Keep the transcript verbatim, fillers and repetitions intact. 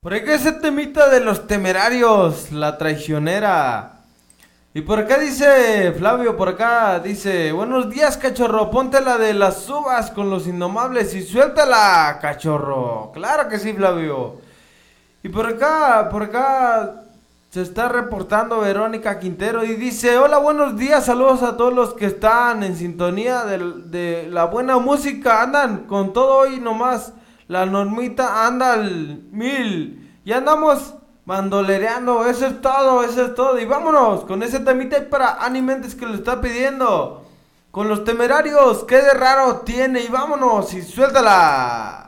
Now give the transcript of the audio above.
Por acá ese temita de los temerarios, la traicionera. Y por acá dice Flavio, por acá dice, buenos días cachorro, ponte la de las uvas con los indomables y suéltala cachorro. Claro que sí Flavio. Y por acá, por acá se está reportando Verónica Quintero y dice, hola buenos días, saludos a todos los que están en sintonía de, de la buena música, andan con todo hoy nomás. La normita anda al mil. Y andamos bandolereando. Eso es todo, eso es todo. Y vámonos con ese temita para Animentes que lo está pidiendo. Con los temerarios. Qué de raro tiene. Y vámonos y suéltala.